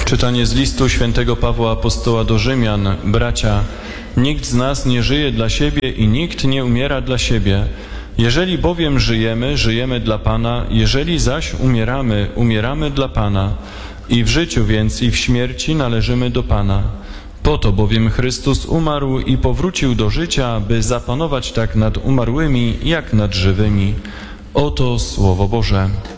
Czytanie z listu świętego Pawła Apostoła do Rzymian. Bracia, nikt z nas nie żyje dla siebie i nikt nie umiera dla siebie. Jeżeli bowiem żyjemy, żyjemy dla Pana, jeżeli zaś umieramy, umieramy dla Pana. I w życiu więc i w śmierci należymy do Pana. Po to bowiem Chrystus umarł i powrócił do życia, by zapanować tak nad umarłymi, jak nad żywymi. Oto Słowo Boże.